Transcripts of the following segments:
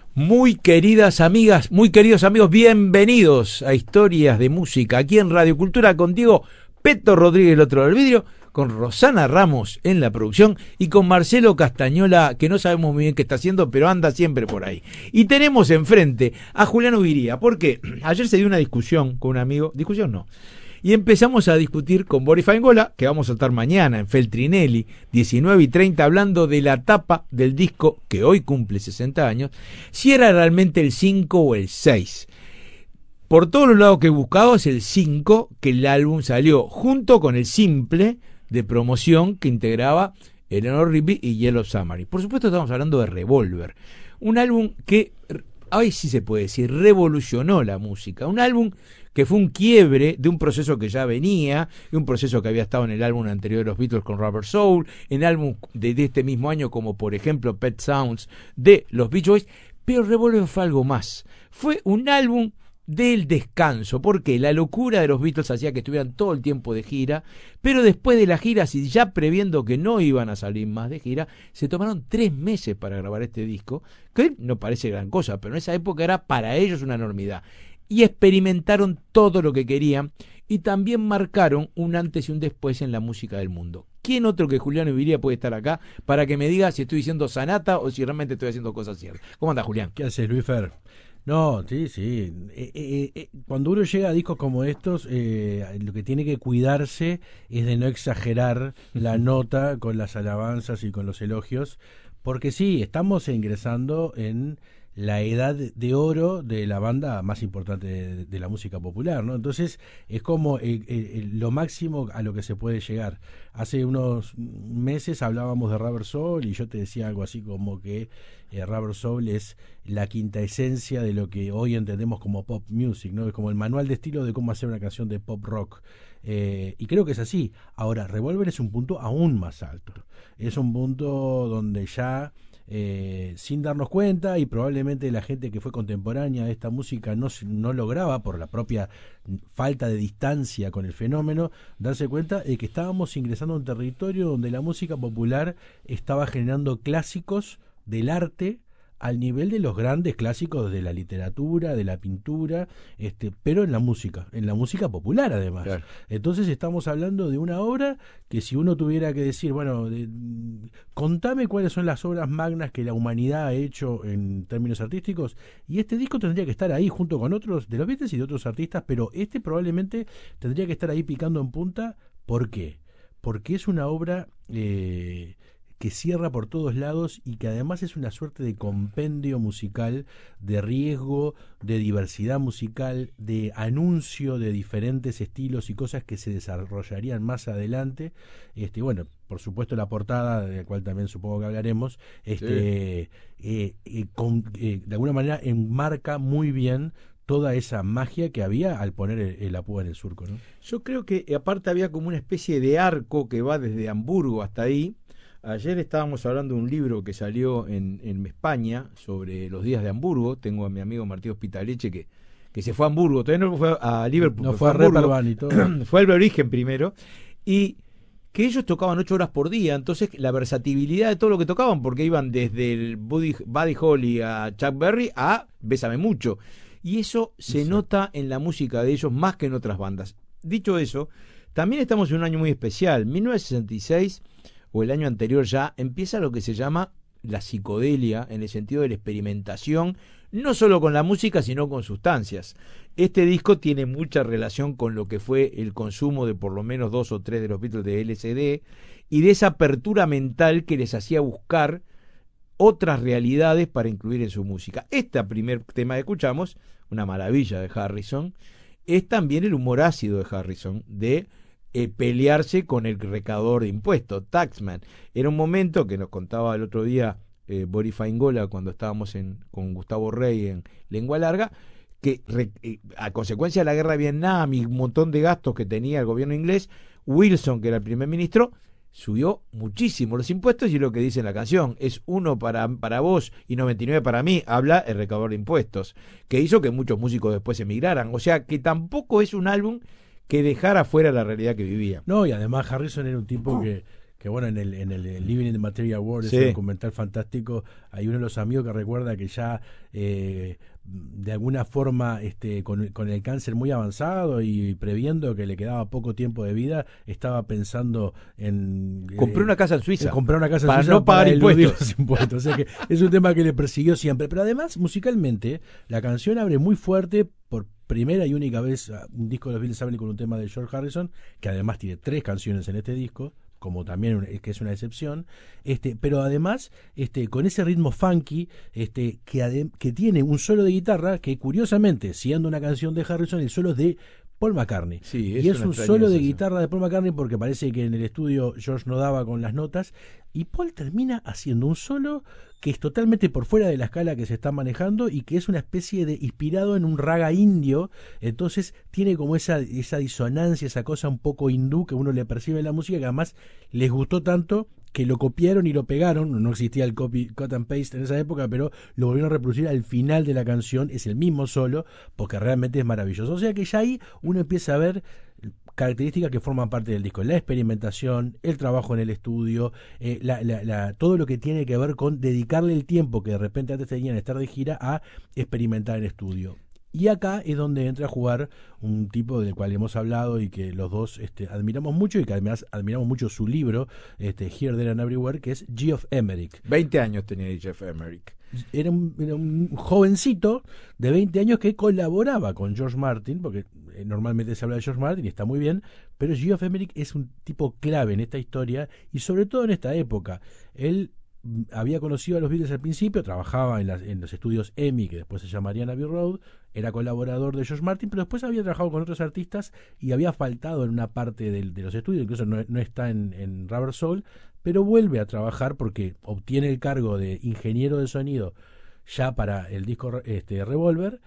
Muy queridas amigas, muy queridos amigos, bienvenidos a Historias de Música, aquí en Radio Cultura con Diego Peto Rodríguez del otro lado del vidrio, con Rosana Ramos en la producción y con Marcelo Castañola, que no sabemos muy bien qué está haciendo, pero anda siempre por ahí. Y tenemos enfrente a Julián Ubiría, porque ayer se dio una discusión con un amigo, discusión no, y empezamos a discutir con Boris Faingola, que vamos a estar mañana en Feltrinelli, 19:30, hablando de la tapa del disco que hoy cumple 60 años, si era realmente el 5 o el 6. Por todos los lados que he buscado es el 5, que el álbum salió junto con el simple de promoción que integraba Eleanor Rigby y Yellow Submarine. Por supuesto estamos hablando de Revolver, un álbum que, hoy sí se puede decir, revolucionó la música, un álbum que fue un quiebre de un proceso que ya venía, de un proceso que había estado en el álbum anterior de los Beatles con Rubber Soul, en álbum de este mismo año como por ejemplo Pet Sounds de los Beach Boys, pero Revolver fue algo más, fue un álbum del descanso, porque la locura de los Beatles hacía que estuvieran todo el tiempo de gira, pero después de las giras y ya previendo que no iban a salir más de gira, se tomaron 3 meses para grabar este disco, que hoy no parece gran cosa, pero en esa época era para ellos una enormidad. Y experimentaron todo lo que querían y también marcaron un antes y un después en la música del mundo. ¿Quién otro que Julián Ubiría puede estar acá para que me diga si estoy diciendo sanata o si realmente estoy haciendo cosas ciertas? ¿Cómo anda, Julián? ¿Qué haces, Luis Fer? No, sí. Cuando uno llega a discos como estos, lo que tiene que cuidarse es de no exagerar la nota con las alabanzas y con los elogios, porque sí, estamos ingresando en la edad de oro de la banda más importante de la música popular, ¿no? Entonces es como lo máximo a lo que se puede llegar. Hace unos meses hablábamos de Rubber Soul y yo te decía algo así como que Rubber Soul es la quinta esencia de lo que hoy entendemos como pop music, ¿no? Es como el manual de estilo de cómo hacer una canción de pop rock. Y creo que es así. Ahora, Revolver es un punto aún más alto. Es un punto donde ya sin darnos cuenta, y probablemente la gente que fue contemporánea de esta música no lograba, por la propia falta de distancia con el fenómeno, darse cuenta de que estábamos ingresando a un territorio donde la música popular estaba generando clásicos del arte al nivel de los grandes clásicos de la literatura, de la pintura, pero en la música popular además. Claro. Entonces estamos hablando de una obra que, si uno tuviera que decir, bueno, contame cuáles son las obras magnas que la humanidad ha hecho en términos artísticos, y este disco tendría que estar ahí junto con otros de los Beatles y de otros artistas, pero probablemente tendría que estar ahí picando en punta. ¿Por qué? Porque es una obra que cierra por todos lados y que además es una suerte de compendio musical, de riesgo, de diversidad musical, de anuncio de diferentes estilos y cosas que se desarrollarían más adelante. Bueno, por supuesto la portada, de la cual también supongo que hablaremos, de alguna manera enmarca muy bien toda esa magia que había al poner la púa en el surco, ¿no? Yo creo que aparte había como una especie de arco que va desde Hamburgo hasta ahí. Ayer estábamos hablando de un libro que salió en España sobre los días de Hamburgo. Tengo a mi amigo Martín Hospitaleche que se fue a Hamburgo, todavía no fue a Liverpool, no fue a Reeperbahn y todo. Fue al origen primero, y que ellos tocaban 8 horas por día, entonces la versatilidad de todo lo que tocaban, porque iban desde el Buddy Holly a Chuck Berry a Bésame Mucho, y eso se nota en la música de ellos más que en otras bandas. Dicho eso, también estamos en un año muy especial, 1966, o el año anterior ya, empieza lo que se llama la psicodelia, en el sentido de la experimentación, no solo con la música, sino con sustancias. Este disco tiene mucha relación con lo que fue el consumo de por lo menos 2 o 3 de los Beatles de LSD, y de esa apertura mental que les hacía buscar otras realidades para incluir en su música. Este primer tema que escuchamos, una maravilla de Harrison, es también el humor ácido de Harrison, de pelearse con el recaudador de impuestos, Taxman. Era un momento que nos contaba el otro día Boris Faingola cuando estábamos con Gustavo Rey en Lengua Larga, que a consecuencia de la guerra de Vietnam y un montón de gastos que tenía el gobierno inglés, Wilson, que era el primer ministro, subió muchísimo los impuestos, y lo que dice en la canción es 1 para vos y 99 para mí, habla el recaudador de impuestos, que hizo que muchos músicos después emigraran. O sea que tampoco es un álbum que dejara fuera la realidad que vivía. No, y además Harrison era un tipo que bueno, en el Living in the Material World, Sí. ese documental fantástico, hay uno de los amigos que recuerda que ya de alguna forma con el cáncer muy avanzado y previendo que le quedaba poco tiempo de vida, estaba pensando en Compré una casa en Suiza. comprar una casa en Para Suiza no pagar eludir impuestos. los impuestos. O sea que es un tema que le persiguió siempre. Pero además, musicalmente, la canción abre muy fuerte por primera y única vez un disco de los Beatles abre con un tema de George Harrison, que además tiene 3 canciones en este disco, como también que es una excepción, pero además con ese ritmo funky que tiene un solo de guitarra que curiosamente, siendo una canción de Harrison, el solo es de Paul McCartney. Sí, Y es una un extrañeza solo de eso. guitarra de Paul McCartney porque parece que en el estudio George no daba con las notas y Paul termina haciendo un solo que es totalmente por fuera de la escala que se está manejando y que es una especie de inspirado en un raga indio. Entonces tiene como esa disonancia, esa cosa un poco hindú que uno le percibe en la música, que además les gustó tanto que lo copiaron y lo pegaron. No existía el cut and paste en esa época, pero lo volvieron a reproducir al final de la canción. Es el mismo solo, porque realmente es maravilloso. O sea que ya ahí uno empieza a ver características que forman parte del disco: la experimentación, el trabajo en el estudio, todo lo que tiene que ver con dedicarle el tiempo que de repente antes tenían estar de gira a experimentar en estudio. Y acá es donde entra a jugar un tipo del cual hemos hablado y que los dos admiramos mucho, y que además admiramos mucho su libro, Here, There and Everywhere, que es Geoff Emerick. 20 años tenía Jeff Emerick. Era un jovencito de 20 años que colaboraba con George Martin, porque normalmente se habla de George Martin y está muy bien, pero Geoff Emerick es un tipo clave en esta historia y sobre todo en esta época. Él había conocido a los Beatles al principio, trabajaba en los estudios EMI, que después se llamarían Abbey Road, era colaborador de George Martin, pero después había trabajado con otros artistas y había faltado en una parte de los estudios, incluso no está en Rubber Soul, pero vuelve a trabajar porque obtiene el cargo de ingeniero de sonido ya para el disco Revolver.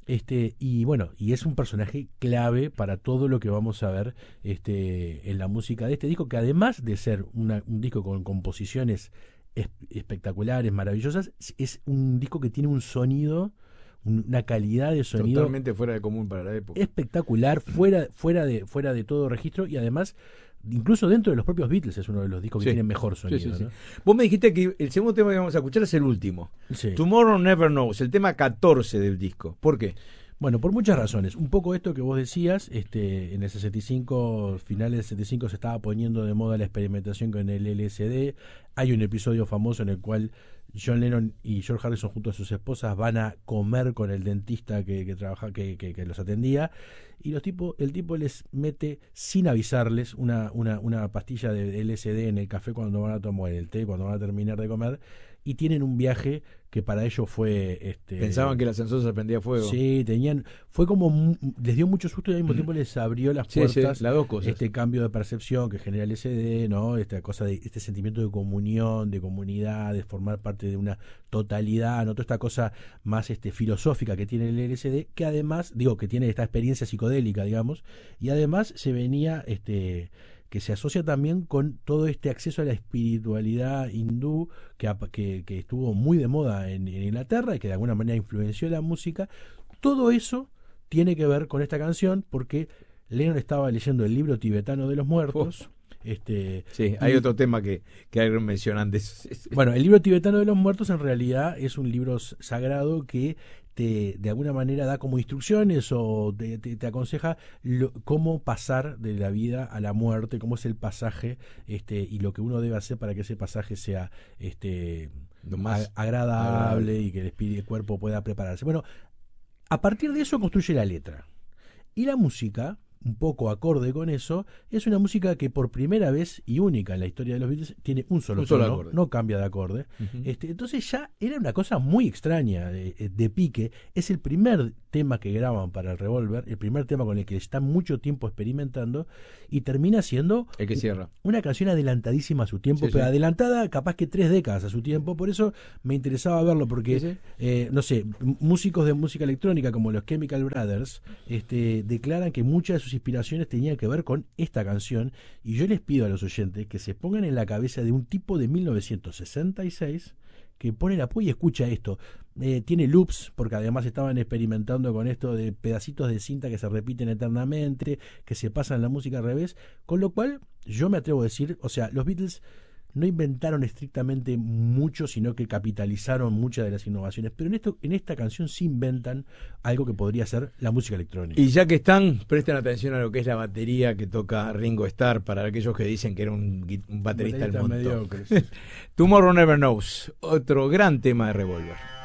Y bueno, y es un personaje clave para todo lo que vamos a ver en la música de este disco, que además de ser un disco con composiciones espectaculares, maravillosas, es un disco que tiene un sonido, una calidad de sonido Totalmente fuera de común para la época. espectacular, fuera de todo registro, y además incluso dentro de los propios Beatles es uno de los discos que Sí. tienen mejor sonido. Sí, sí, sí. ¿no? Vos me dijiste que el segundo tema que vamos a escuchar es el último. Sí. Tomorrow Never Knows, el tema 14 del disco. ¿Por qué? Bueno, por muchas razones. Un poco esto que vos decías, en el 65, finales del 65 se estaba poniendo de moda la experimentación con el LSD. Hay un episodio famoso en el cual John Lennon y George Harrison junto a sus esposas van a comer con el dentista que los atendía, y el tipo les mete sin avisarles una pastilla de LSD en el café cuando van a tomar el té, cuando van a terminar de comer, y tienen un viaje que para ellos fue Pensaban que el ascensor se prendía fuego. Sí, fue como les dio mucho susto y al mismo tiempo les abrió las puertas. Sí, las dos cosas. Este cambio de percepción que genera el SD, ¿no? Esta cosa de este sentimiento de comunión, de comunidad, de formar parte de una totalidad, ¿no? Toda esta cosa más filosófica que tiene el LSD, que además, que tiene esta experiencia psicodélica, digamos, y además se venía que se asocia también con todo este acceso a la espiritualidad hindú que estuvo muy de moda en Inglaterra y que de alguna manera influenció la música. Todo eso tiene que ver con esta canción porque Lennon estaba leyendo el libro tibetano de los muertos. Sí, hay otro tema que mencionan de eso. Bueno, el libro tibetano de los muertos en realidad es un libro sagrado que de alguna manera da como instrucciones o te aconseja cómo pasar de la vida a la muerte, cómo es el pasaje y lo que uno debe hacer para que ese pasaje sea lo más agradable y que el cuerpo pueda prepararse. Bueno, a partir de eso construye la letra. Y la música, un poco acorde con eso, es una música que por primera vez y única en la historia de los Beatles tiene un solo tono, acorde. No cambia de acorde. Entonces ya era una cosa muy extraña de pique. Es el primer tema que graban para el Revolver, el primer tema con el que están mucho tiempo experimentando, y termina siendo el que cierra. Una canción adelantadísima a su tiempo, pero adelantada capaz que 3 décadas a su tiempo. Por eso me interesaba verlo, porque no sé, músicos de música electrónica como los Chemical Brothers declaran que muchas de sus inspiraciones tenían que ver con esta canción, y yo les pido a los oyentes que se pongan en la cabeza de un tipo de 1966 que pone la púa y escucha esto. Tiene loops, porque además estaban experimentando con esto de pedacitos de cinta que se repiten eternamente, que se pasan la música al revés, con lo cual yo me atrevo a decir, o sea, los Beatles no inventaron estrictamente mucho, sino que capitalizaron muchas de las innovaciones, pero en esta canción sí inventan algo que podría ser la música electrónica. Y ya que están, presten atención a lo que es la batería que toca Ringo Starr, para aquellos que dicen que era un baterista del montón. Mediocre, sí. Tomorrow Never Knows, otro gran tema de Revolver.